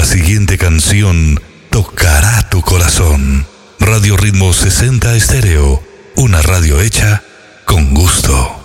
La siguiente canción tocará tu corazón. Radio Ritmo 60 Estéreo, una radio hecha con gusto.